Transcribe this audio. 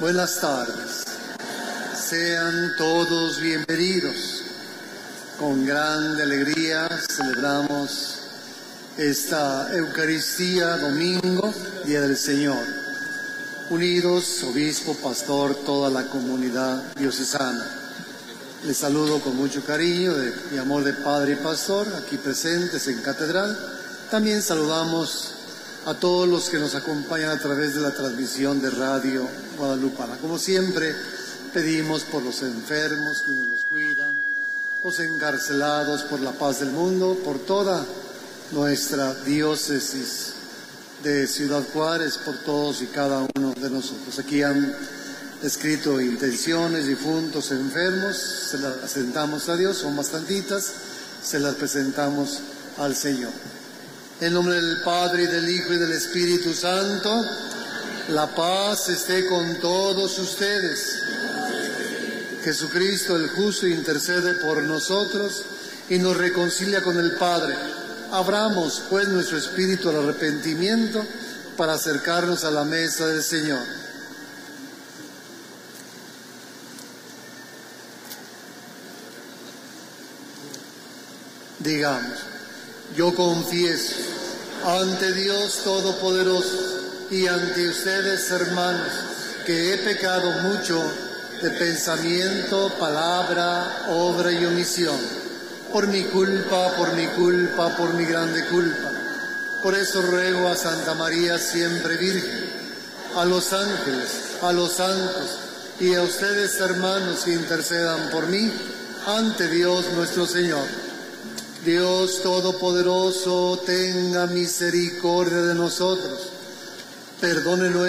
Buenas tardes. Sean todos bienvenidos. Con grande alegría celebramos esta Eucaristía, domingo, Día del Señor. Unidos, obispo, pastor, toda la comunidad diocesana. Les saludo con mucho cariño y amor de padre y pastor, aquí presentes en Catedral. También saludamos a todos los que nos acompañan a través de la transmisión de Radio Guadalupana. Como siempre, pedimos por los enfermos, quienes los cuidan, los encarcelados, por la paz del mundo, por toda nuestra diócesis de Ciudad Juárez, por todos y cada uno de nosotros. Aquí han escrito intenciones, difuntos, enfermos, se las presentamos a Dios, son bastantitas, se las presentamos al Señor. En nombre del Padre, y del Hijo, y del Espíritu Santo, la paz esté con todos ustedes. Jesucristo, el justo, intercede por nosotros y nos reconcilia con el Padre. Abramos, pues, nuestro espíritu al arrepentimiento para acercarnos a la mesa del Señor. Digamos: yo confieso ante Dios Todopoderoso y ante ustedes, hermanos, que he pecado mucho de pensamiento, palabra, obra y omisión, por mi culpa, por mi grande culpa. Por eso ruego a Santa María siempre Virgen, a los ángeles, a los santos y a ustedes, hermanos, que intercedan por mí ante Dios nuestro Señor. Dios Todopoderoso, tenga misericordia de nosotros, perdónenos